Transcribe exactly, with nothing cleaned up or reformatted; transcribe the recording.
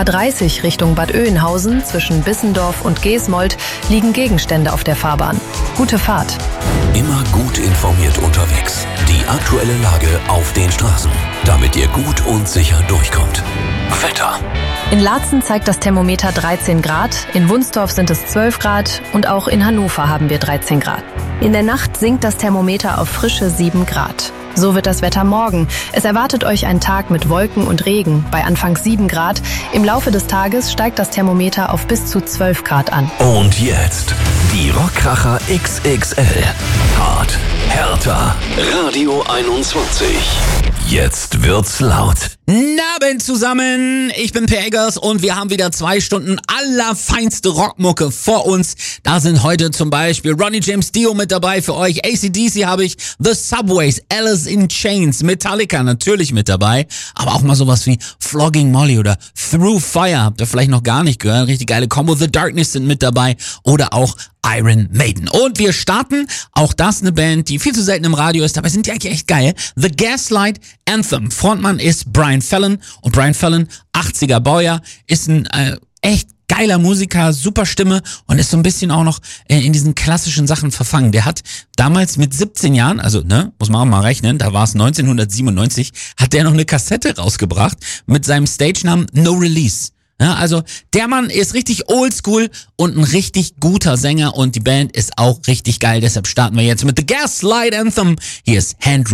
A dreißig Richtung Bad Oeynhausen zwischen Bissendorf und Geesmold liegen Gegenstände auf der Fahrbahn. Gute Fahrt. Immer gut informiert unterwegs. Die aktuelle Lage auf den Straßen, damit ihr gut und sicher durchkommt. Wetter. In Laatzen zeigt das Thermometer dreizehn Grad, in Wunsdorf sind es zwölf Grad und auch in Hannover haben wir dreizehn Grad. In der Nacht sinkt das Thermometer auf frische sieben Grad. So wird das Wetter morgen. Es erwartet euch ein Tag mit Wolken und Regen bei anfangs sieben Grad. Im Laufe des Tages steigt das Thermometer auf bis zu zwölf Grad an. Und jetzt die Rockkracher X X L. Hart, härter. Radio einundzwanzig. Jetzt wird's laut. Abend zusammen, ich bin Per Eggers und wir haben wieder zwei Stunden allerfeinste Rockmucke vor uns. Da sind heute zum Beispiel Ronnie James Dio mit dabei für euch, A C D C habe ich, The Subways, Alice in Chains, Metallica natürlich mit dabei, aber auch mal sowas wie Flogging Molly oder Through Fire, habt ihr vielleicht noch gar nicht gehört, richtig geile Combo, The Darkness sind mit dabei oder auch Iron Maiden. Und wir starten, auch das eine Band, die viel zu selten im Radio ist, dabei sind die eigentlich echt geil. The Gaslight Anthem. Frontmann ist Brian Fallon und Brian Fallon, achtziger Baujahr, ist ein äh, echt geiler Musiker, super Stimme und ist so ein bisschen auch noch äh, in diesen klassischen Sachen verfangen. Der hat damals mit siebzehn Jahren, also ne, muss man auch mal rechnen, da war es neunzehnhundertsiebenundneunzig, hat der noch eine Kassette rausgebracht mit seinem Stage-Namen No Release. Ja, also der Mann ist richtig oldschool und ein richtig guter Sänger und die Band ist auch richtig geil. Deshalb starten wir jetzt mit The Gaslight Anthem. Hier ist Hand